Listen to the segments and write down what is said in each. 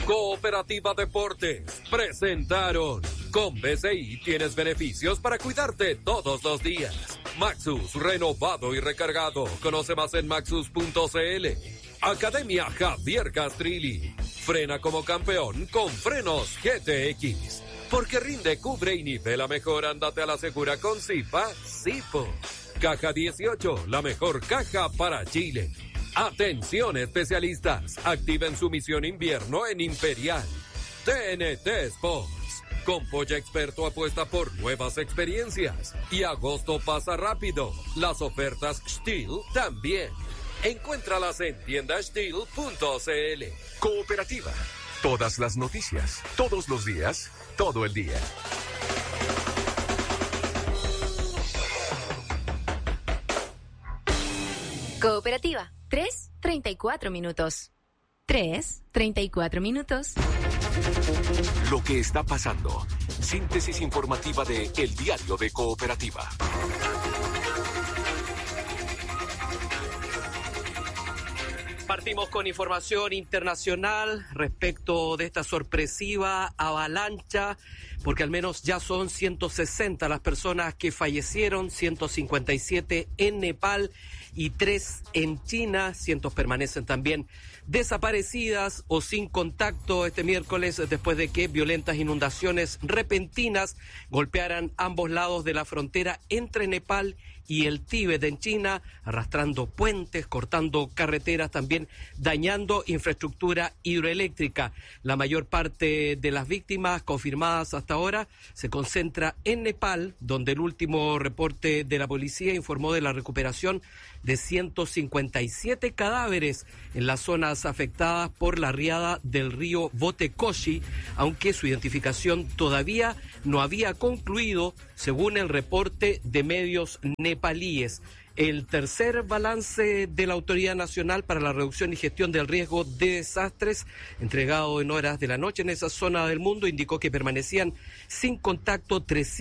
Cooperativa Deportes presentaron. Con BCI tienes beneficios para cuidarte todos los días. Maxus, renovado y recargado. Conoce más en maxus.cl. Academia Javier Castrilli. Frena como campeón con frenos GTX. Porque rinde, cubre y nivela mejor, ándate a la segura con Zipa, Zipo. Caja 18, la mejor caja para Chile. Atención especialistas, activen su misión invierno en Imperial. TNT Sports, con Polla Experto apuesta por nuevas experiencias. Y agosto pasa rápido, las ofertas Steel también. Encuéntralas en tiendasteel.cl. Cooperativa, todas las noticias, todos los días, todo el día. Cooperativa, 3:34 minutos. 3:34 minutos. Lo que está pasando. Síntesis informativa de El Diario de Cooperativa. Partimos con información internacional respecto de esta sorpresiva avalancha, porque al menos ya son 160 las personas que fallecieron, 157 en Nepal y 3 en China. Cientos permanecen también desaparecidas o sin contacto este miércoles después de que violentas inundaciones repentinas golpearan ambos lados de la frontera entre Nepal y el Tíbet en China, arrastrando puentes, cortando carreteras, también dañando infraestructura hidroeléctrica. La mayor parte de las víctimas confirmadas hasta ahora se concentra en Nepal, donde el último reporte de la policía informó de la recuperación de 157 cadáveres en las zonas afectadas por la riada del río Botekoshi, aunque su identificación todavía no había concluido, según el reporte de medios nepalíes. El tercer balance de la Autoridad Nacional para la Reducción y Gestión del Riesgo de Desastres, entregado en horas de la noche en esa zona del mundo, indicó que permanecían sin contacto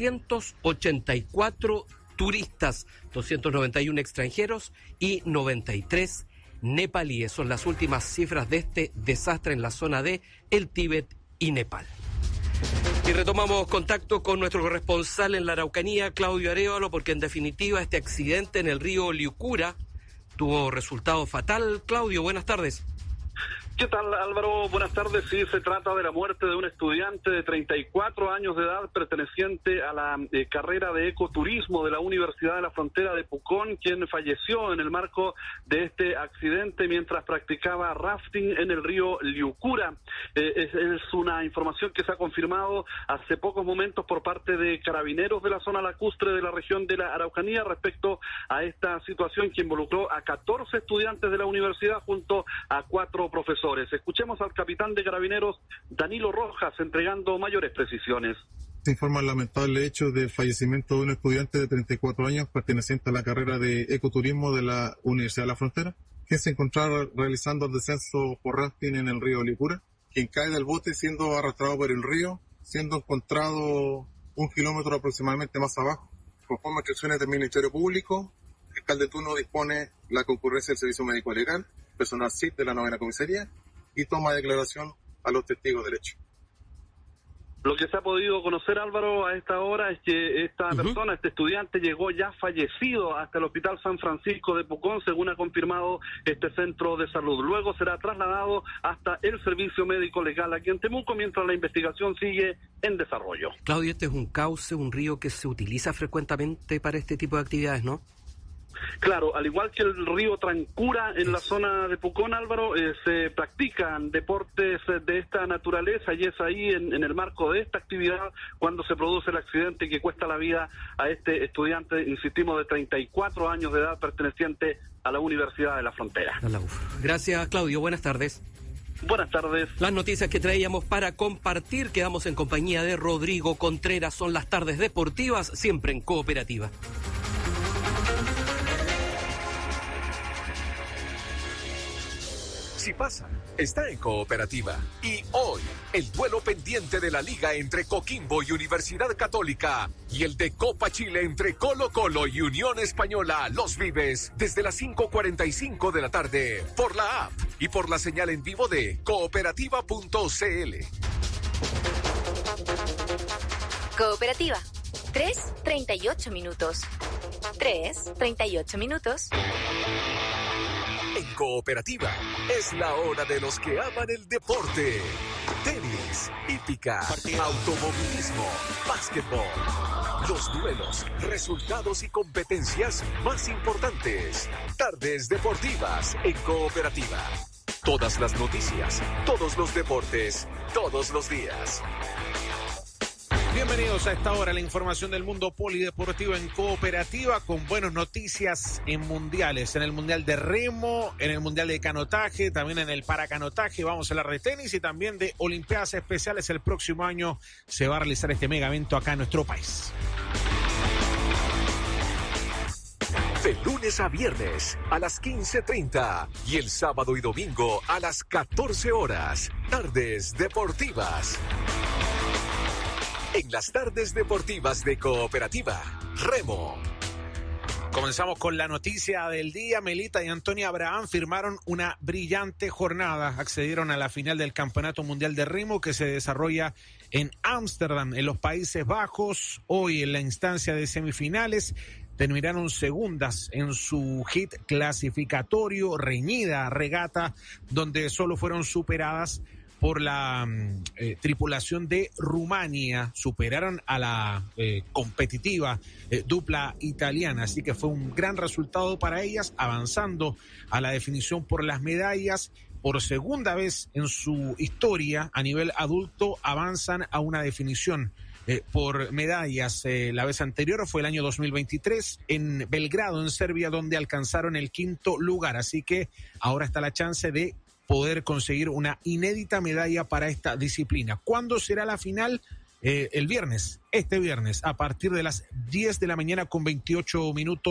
384 turistas, 291 extranjeros y 93 nepalíes. Son las últimas cifras de este desastre en la zona de el Tíbet y Nepal. Y retomamos contacto con nuestro corresponsal en la Araucanía, Claudio Arévalo, porque en definitiva este accidente en el río Liucura tuvo resultado fatal. Claudio, buenas tardes. ¿Qué tal, Álvaro? Buenas tardes. Sí, se trata de la muerte de un estudiante de 34 años de edad perteneciente a la carrera de ecoturismo de la Universidad de la Frontera de Pucón, quien falleció en el marco de este accidente mientras practicaba rafting en el río Liucura. Es una información que se ha confirmado hace pocos momentos por parte de carabineros de la zona lacustre de la región de la Araucanía respecto a esta situación que involucró a 14 estudiantes de la universidad junto a 4 profesores. Escuchemos al capitán de carabineros, Danilo Rojas, entregando mayores precisiones. Se informa el lamentable hecho del fallecimiento de un estudiante de 34 años perteneciente a la carrera de ecoturismo de la Universidad de la Frontera, quien se encontraba realizando el descenso por rafting en el río Liucura, quien cae del bote siendo arrastrado por el río, siendo encontrado 1 kilómetro aproximadamente más abajo. Conforme a instrucciones del Ministerio Público, el fiscal de turno dispone la concurrencia del Servicio Médico Legal, personal CIP de la 9ª Comisaría, y toma declaración a los testigos del hecho. Lo que se ha podido conocer, Álvaro, a esta hora es que esta persona, este estudiante, llegó ya fallecido hasta el Hospital San Francisco de Pucón, según ha confirmado este centro de salud. Luego será trasladado hasta el Servicio Médico Legal aquí en Temuco, mientras la investigación sigue en desarrollo. Claudio, este es un cauce, un río que se utiliza frecuentemente para este tipo de actividades, ¿no? Claro, al igual que el río Trancura en la zona de Pucón, Álvaro, se practican deportes de esta naturaleza y es ahí en el marco de esta actividad cuando se produce el accidente que cuesta la vida a este estudiante, insistimos, de 34 años de edad perteneciente a la Universidad de la Frontera. Gracias, Claudio. Buenas tardes. Buenas tardes. Las noticias que traíamos para compartir, quedamos en compañía de Rodrigo Contreras. Son las tardes deportivas, siempre en Cooperativa. Si pasa, está en Cooperativa. Y hoy, el duelo pendiente de la liga entre Coquimbo y Universidad Católica y el de Copa Chile entre Colo-Colo y Unión Española los vives desde las 5:45 de la tarde por la app y por la señal en vivo de cooperativa.cl. Cooperativa, 3:38 minutos. 3:38 minutos. En Cooperativa, es la hora de los que aman el deporte. Tenis, hípica, automovilismo, básquetbol. Los duelos, resultados y competencias más importantes. Tardes deportivas en Cooperativa. Todas las noticias, todos los deportes, todos los días. Bienvenidos a esta hora a la información del mundo polideportivo en Cooperativa, con buenas noticias en mundiales, en el mundial de remo, en el mundial de canotaje, también en el paracanotaje. Vamos a hablar de tenis y también de olimpiadas especiales. El próximo año se va a realizar este mega evento acá en nuestro país. De lunes a viernes a las 15:30 y el sábado y domingo a las 14 horas. Tardes deportivas. En las tardes deportivas de Cooperativa, remo. Comenzamos con la noticia del día. Melita y Antonia Abraham firmaron una brillante jornada. Accedieron a la final del Campeonato Mundial de Remo que se desarrolla en Ámsterdam, en los Países Bajos. Hoy en la instancia de semifinales terminaron segundas en su hit clasificatorio, reñida regata, donde solo fueron superadas por la tripulación de Rumania. Superaron a la competitiva dupla italiana, así que fue un gran resultado para ellas, avanzando a la definición por las medallas. Por segunda vez en su historia a nivel adulto avanzan a una definición por medallas. La vez anterior fue el año 2023 en Belgrado, en Serbia, donde alcanzaron el 5º lugar, así que ahora está la chance de poder conseguir una inédita medalla para esta disciplina. ¿Cuándo será la final? El viernes, este viernes, a partir de las 10 de la mañana con 28 minutos.